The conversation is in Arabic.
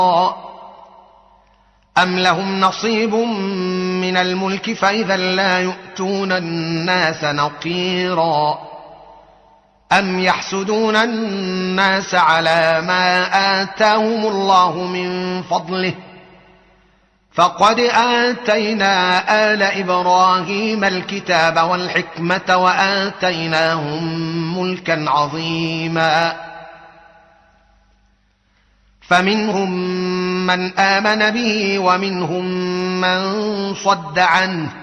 أم لهم نصيب من الملك فإذا لا يؤتون الناس نقيرا أم يحسدون الناس على ما آتاهم الله من فضله فقد آتينا آل إبراهيم الكتاب والحكمة وآتيناهم ملكا عظيما فمنهم من آمن به ومنهم من صد عنه